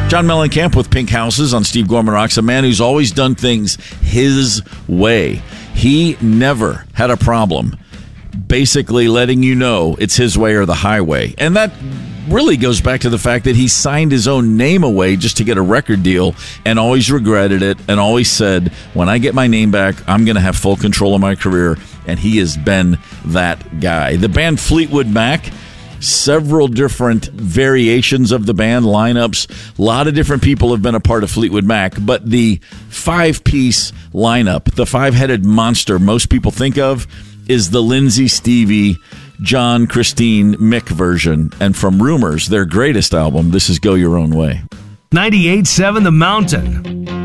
John Mellencamp with Pink Houses on Steve Gorman Rocks, a man who's always done things his way. He never had a problem basically letting you know it's his way or the highway. And that really goes back to the fact that he signed his own name away just to get a record deal and always regretted it and always said, when I get my name back, I'm going to have full control of my career. And he has been that guy. The band Fleetwood Mac, several different variations of the band, lineups. A lot of different people have been a part of Fleetwood Mac, but the five-piece lineup, the five-headed monster most people think of, is the Lindsay, Stevie, John, Christine, Mick version. And from Rumors, their greatest album, this is Go Your Own Way. 98.7 The Mountain.